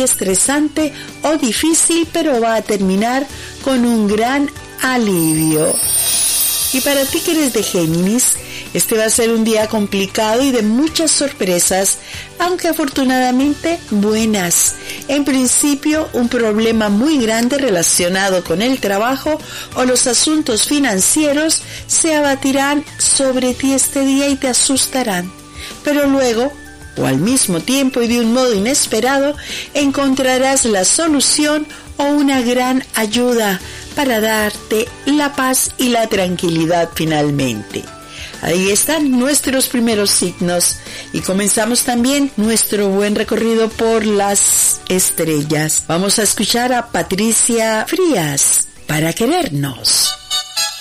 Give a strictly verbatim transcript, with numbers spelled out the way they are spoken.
muy estresante o difícil, pero va a terminar con un gran alivio. Y para ti que eres de Géminis, este va a ser un día complicado y de muchas sorpresas, aunque afortunadamente buenas. En principio, un problema muy grande relacionado con el trabajo o los asuntos financieros se abatirán sobre ti este día y te asustarán. Pero luego, o al mismo tiempo y de un modo inesperado, encontrarás la solución o una gran ayuda para darte la paz y la tranquilidad finalmente. Ahí están nuestros primeros signos y comenzamos también nuestro buen recorrido por las estrellas. Vamos a escuchar a Patricia Frías, Para Querernos.